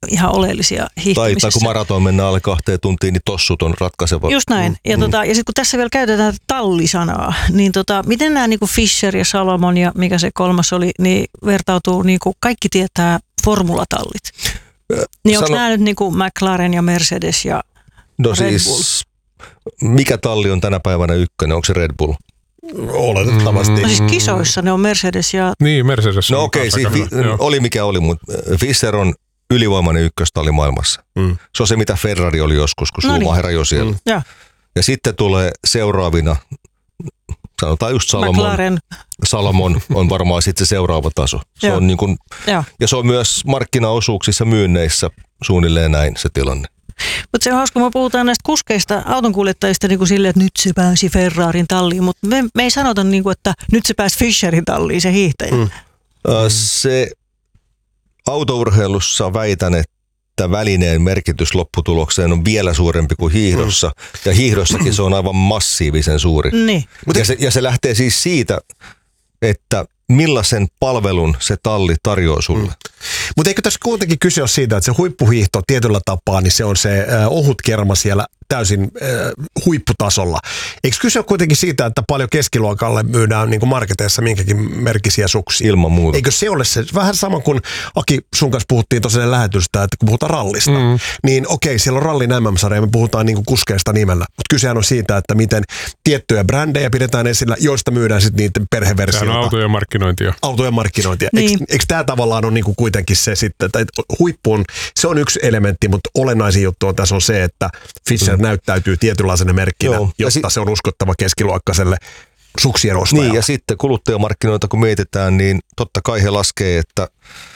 ihan oleellisia hiihtämisessä. Tai kun maraton mennään alle 2 tuntiin, niin tossut on ratkaiseva. Just näin. Ja sitten kun tässä vielä käytetään tallisanaa, niin miten nämä niin kuin Fischer ja Salomon ja mikä se kolmas oli, niin vertautuu, niin kuin kaikki tietää formulatallit. Niin onko nämä nyt niin kuin McLaren ja Mercedes ja Red Bull? Mikä talli on tänä päivänä ykkönen? Onko se Red Bull? Oletettavasti. No siis kisoissa ne on Mercedes ja... Niin, Mercedes. No okei, oli mikä oli, mutta Fischer on ylivoimainen ykköstalli maailmassa. Se on se, mitä Ferrari oli joskus, kun Schumacher ajoi siellä. Ja sitten tulee seuraavina, sanotaan just Salomon on varmaan sitten se seuraava taso. Se on niin kuin, ja se on myös markkinaosuuksissa myynneissä suunnilleen näin se tilanne. Mutta se on hauska, kun me puhutaan näistä kuskeista, autonkuljettajista niin kuin silleen, että nyt se pääsi Ferrarin talliin, mutta me ei sanota, niin kuin, että nyt se pääsi Fischerin talliin, se hiihtäjä. Se autourheilussa väitän, että välineen merkitys lopputulokseen on vielä suurempi kuin hiihdossa, ja hiihdossakin se on aivan massiivisen suuri. Niin. Ja se lähtee siis siitä, että millaisen palvelun se talli tarjoaa sulle. Mutta eikö tässä kuitenkin kyse ole siitä, että se huippuhiihto tietyllä tapaa, niin se on se ohut kerma siellä täysin huipputasolla. Eikö kyse ole kuitenkin siitä, että paljon keskiluokalle myydään niin kuin marketeissa minkäkin merkisiä suksia? Ilman muuta. Eikö se ole se? Vähän sama kuin Aki, sun kanssa puhuttiin tosiaan lähetystä, että kun puhutaan rallista, niin okei, siellä on rallin MM-sarja, me puhutaan niin kuin kuskeista nimellä. Mutta kysehän on siitä, että miten tiettyjä brändejä pidetään esillä, joista myydään sitten niiden perheversioita. Tämä on autojen markkinointia. Autojen markkinointia. Niin. Eikö tämä tavallaan on niin kuin kuitenkin se sitten, että huippu on, se on yksi elementti, mutta olennaisin juttu on tässä on se, että Fischer näyttäytyy tietynlaisena merkkinä, jotta se on uskottava keskiluokkaiselle suksien ostajalle. Niin, ja sitten kuluttajamarkkinoita kun mietitään, niin totta kai he laskee, että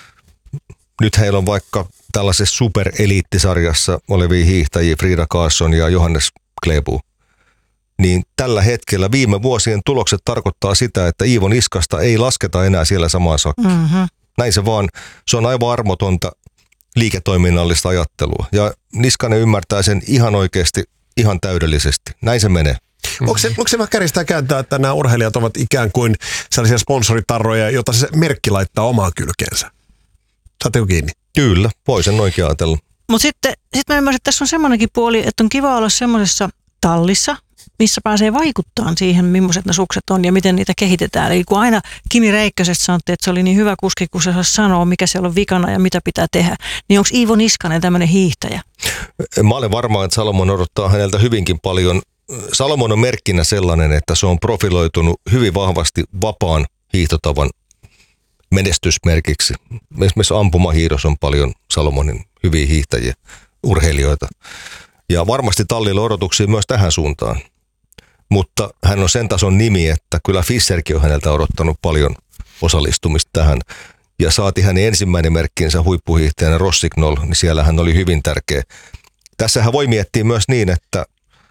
nyt heillä on vaikka tällaisessa supereliittisarjassa olevia hiihtäjiä, Frida Karlsson ja Johannes Klæbo. Niin tällä hetkellä viime vuosien tulokset tarkoittaa sitä, että Iivo Niskasta ei lasketa enää siellä samaan sakkiin. Näin se vaan, se on aivan armotonta liiketoiminnallista ajattelua. Ja Niskanen ymmärtää sen ihan oikeasti, ihan täydellisesti. Näin se menee. Onko se vähän kärjistää kääntää, että nämä urheilijat ovat ikään kuin sellaisia sponsoritarroja, joita se merkki laittaa omaa kylkeensä? Saatteko kiinni? Kyllä, voi sen oikein ajatella. Mutta sitten mä ymmärrän, että tässä on semmoinenkin puoli, että on kiva olla semmoisessa tallissa, missä pääsee vaikuttamaan siihen, millaiset ne sukset on ja miten niitä kehitetään. Eli kun aina Kimi Räikkösestä sanottiin, että se oli niin hyvä kuski, kun se sanoo, mikä siellä on vikana ja mitä pitää tehdä, niin onko Iivo Niskanen tämmöinen hiihtäjä? Mä olen varma, että Salomon odottaa häneltä hyvinkin paljon. Salomon on merkkinä sellainen, että se on profiloitunut hyvin vahvasti vapaan hiihtotavan menestysmerkiksi. Esimerkiksi ampumahiihdossa on paljon Salomonin hyviä hiihtäjiä, urheilijoita. Ja varmasti tallilla odotuksia myös tähän suuntaan. Mutta hän on sen tason nimi, että kyllä Fischerkin on häneltä odottanut paljon osallistumista tähän. Ja saati hänen ensimmäinen merkkinsä huippuhiihtäjänä Rossignol, niin siellä hän oli hyvin tärkeä. Tässähän voi miettiä myös niin, että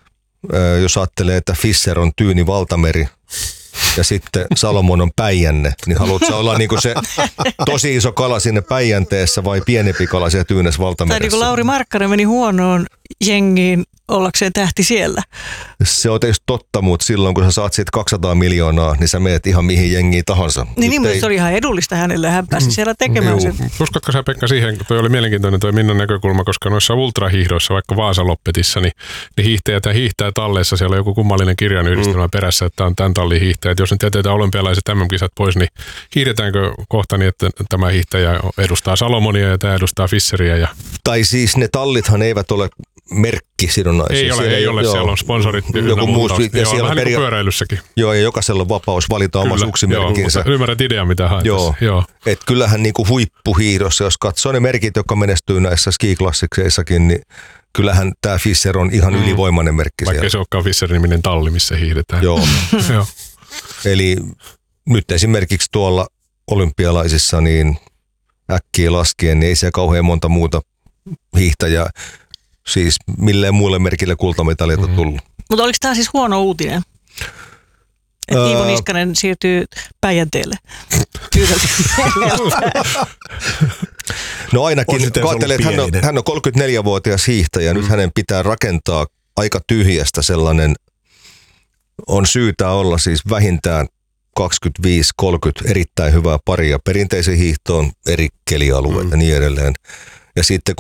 jos ajattelee, että Fischer on Tyyni valtameri ja sitten Salomon on Päijänne, niin haluatko olla niin kuin se tosi iso kala sinne Päijänteessä vai pienempi kala siellä Tyynes valtameressä? Tai niin kuin Lauri Markkanen meni huonoon jengiin ollakseen tähti siellä. Se on tietysti totta, mutta silloin kun sä saat siitä 200 miljoonaa, niin sä meet ihan mihin jengiin tahansa. Niin mutta se oli ihan edullista hänelle, hän pääsi siellä tekemään sen. Uskotko sä, Pekka, siihen, kun toi oli mielenkiintoinen toi Minnan näkökulma, koska noissa ultrahiihdoissa, vaikka Vaasa-Loppetissa, niin hiihtäjät ja hiihtää talleissa, siellä on joku kummallinen kirjainyhdistelmä perässä, että on tämän tallin hiihtäjät. Jos nyt jätetään olympialaiset MM-kisat pois, niin hiihdetäänkö kohta niin, että tämä hiihtäjä edustaa Salomonia ja tämä edustaa Fischeriä? Ja... Tai siis ne tallithan eivät ole merkkisidonnaisia. Ei ole, siellä on sponsorit. Joku muu, ja siellä vähän niin kuin pyöräilyssäkin. Joo, ja jokaisella on vapaus valita oma suksimerkkinsä. Ymmärrät idean, mitä haet. Joo. Että kyllähän niin kuin huippuhiihdossa, jos katsoo ne merkit, jotka menestyy näissä skiklassikseissakin, niin kyllähän tämä Fischer on ihan ylivoimainen merkki vaikka siellä. Se olekaan Fischer-niminen talli, missä hiihdetään. Joo. Eli nyt esimerkiksi tuolla olympialaisissa, niin äkkiä laskien, niin ei siellä kauhean monta muuta hiihtäjää. Siis milleen muille merkille kultamitalit on tullut. Mutta oliko tämä siis huono uutinen? Että Iivo Niskanen siirtyy Päijänteelle. No ainakin, kun ajattelee, että hän on 34-vuotias hiihtäjä, nyt hänen pitää rakentaa aika tyhjästä sellainen, on syytä olla siis vähintään 25-30 erittäin hyvää paria perinteisen hiihtoon, eri kelialueet ja niin edelleen. Ja sitten